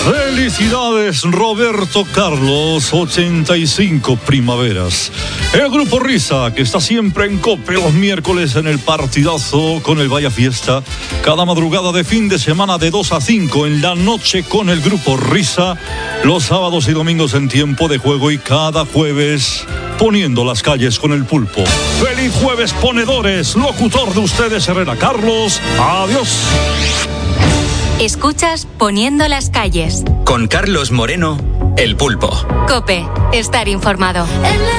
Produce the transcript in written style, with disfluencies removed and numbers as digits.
Felicidades, Roberto Carlos, 85 primaveras. El Grupo Risa, que está siempre en COPE los miércoles en el partidazo con el Vaya Fiesta. Cada madrugada de fin de semana de 2 a 5 en la noche con el Grupo Risa. Los sábados y domingos en tiempo de juego y cada jueves poniendo las calles con el pulpo. ¡Feliz jueves, ponedores! Locutor de ustedes, Herrera Carlos. Adiós. Escuchas Poniendo las calles. Con Carlos Moreno, el pulpo. COPE, estar informado.